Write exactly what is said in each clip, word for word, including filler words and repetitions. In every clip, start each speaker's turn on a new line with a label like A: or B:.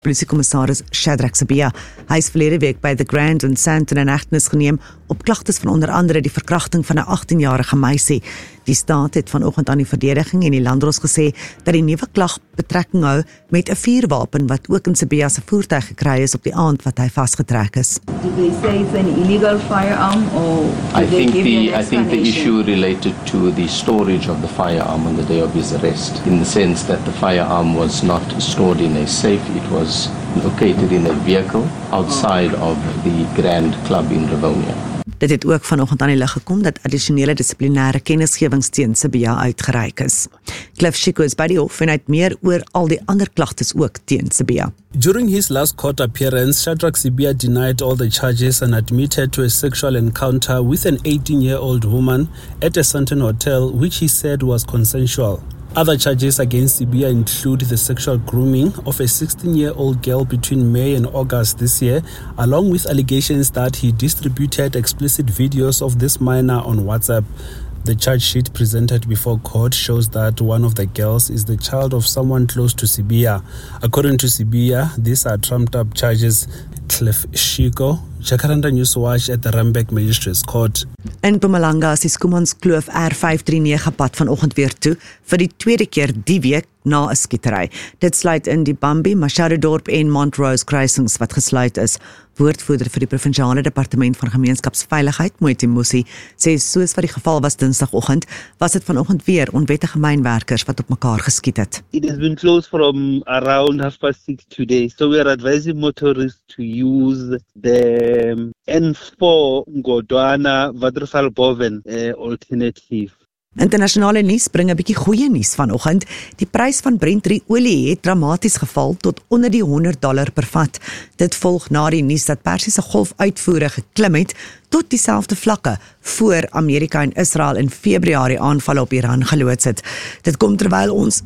A: Polisiekommissaris Shadrack Sibiya. Hy is verlede week by The Grand in Sandton in hegtenis geneem op klagtes van onder andere die verkrachting van 'n agttien-jarige meisie. Die staat het vanoggend aan die verdediging en die landdros gesê dat die nuwe klag betrekking hou met 'n vuurwapen wat ook in Sibiya se voertuig gekry is op die aand wat hy vasgetrek is.
B: Did they say it's an illegal firearm or
C: I
B: did they
C: think
B: give you
C: the
B: an
C: I think the
B: explanation?
C: issue related to the storage of the firearm on the day of his arrest, in the sense that the firearm was not stored in a safe, it was located in a vehicle outside of the Grand Club in Rivonia.
A: Dit het ook vanoggend aan die lig gekom dat addisionele dissiplinêre kennisgewings teen Sibiya uitgereik is. Cliff Chico is by die hof en hy het meer oor al die ander klagtes ook teen Sibiya.
D: During his last court appearance, Shadrack Sibiya denied all the charges and admitted to a sexual encounter with an eighteen-year-old woman at a Sandton hotel, which he said was consensual. Other charges against Sibiya include the sexual grooming of a sixteen-year-old girl between May and August this year, along with allegations that he distributed explicit videos of this minor on WhatsApp. The charge sheet presented before court shows that one of the girls is the child of someone close to Sibiya. According to Sibiya, these are trumped-up charges. Cliff Chico, Jacaranda Newswatch at the Randburg Magistrates Court.
A: In Mpumalanga is die Schoemanskloof R vyf drie nege pad vanoggend weer toe vir die tweede keer die week na 'n skietery. Dit sluit in die Bambi, Machado Dorp en Montrose kruisings wat gesluit is. Woordvoerder vir die provinsiale departement van gemeenskapsveiligheid, Moeti Musi, sê soos wat die geval was dinsdagoggend, was dit vanoggend weer onwettige mynwerkers wat op mekaar geskiet het.
E: It has been closed from around half past six today, so we are advising motorists to use the N four Ngodwana Waterval Boven uh, alternative.
A: Internasionale nuus bring 'n bietjie goeie nuus vanoggend. Die prys van Brent olie het dramaties geval tot onder die honderd dollar per vat. Dit volg na die nuus dat Persiese Golf uitvoere geklim het tot dieselfde vlakke voor Amerika en Israel in Februarie aanvalle op Iran geloods het. Dit kom terwyl ons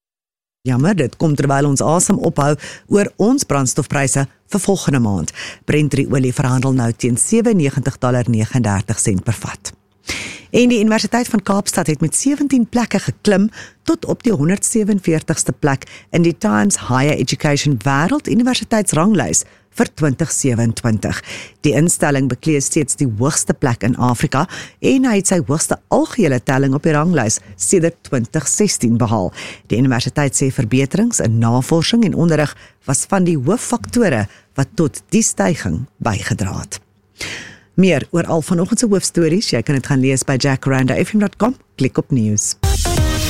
A: Jammer, dit kom terwyl ons asem ophou oor ons brandstofpryse vir volgende maand. Brent olie verhandel nou teen sewe-negentig dollar negenendertig sent per vat. En die Universiteit van Kaapstad het met sewentien plekke geklim tot op die honderd sewenveertigste plek in die Times Higher Education Wêreld Universiteitsranglys vir twintig sewe-en-twintig. Die instelling beklee steeds die hoogste plek in Afrika en hy het sy hoogste algehele telling op die ranglys sedert twintig sestien behaal. Die universiteit sê verbeterings in navorsing en onderrig was van die hooffaktore wat tot die styging bygedra het. Meer oor al vanoggend se hoofstories, jy kan dit gaan lees by jacaranda f m dot com, klik op nuus.